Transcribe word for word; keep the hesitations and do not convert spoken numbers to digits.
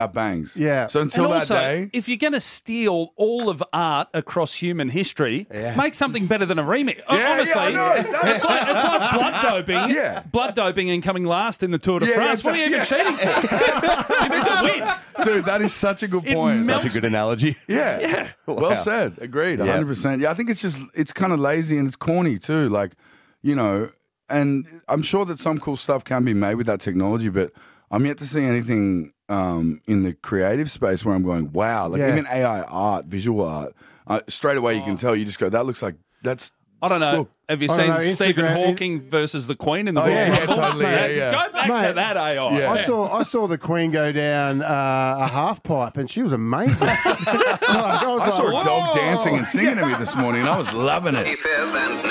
bangs. Yeah. So until And that also, day, if you're going to steal all of art across human history, Yeah. make something better than a remix. Yeah, Honestly, yeah, I know, no. it's, like, it's like blood doping. Yeah. Blood doping and coming last in the Tour de Yeah, yeah, France. what are you even yeah. cheating for? You need to win. dude, that is such a good It point. melts- Such a good analogy. Yeah. Yeah. Well Wow. said. Agreed. one Yeah. hundred percent. Yeah, I think it's just, it's kind of lazy and it's corny too. Like, you know, and I'm sure that some cool stuff can be made with that technology, but I'm yet to see anything um, in the creative space where I'm going, wow. Like Yeah. even A I art, visual art, uh, straight away you can tell, you just go, that looks like, that's, I don't know. Look. Have you I seen don't know, Stephen Instagram- Hawking versus the Queen in the Oh, Royal yeah, yeah, Rumble? totally, yeah, Mate, yeah. Go back to Mate, that A I. Yeah. I saw I saw the Queen go down uh, a half pipe, and she was amazing. Like, I was I saw like, a dog "Whoa." dancing and singing to me this morning and I was loving it. Fifth and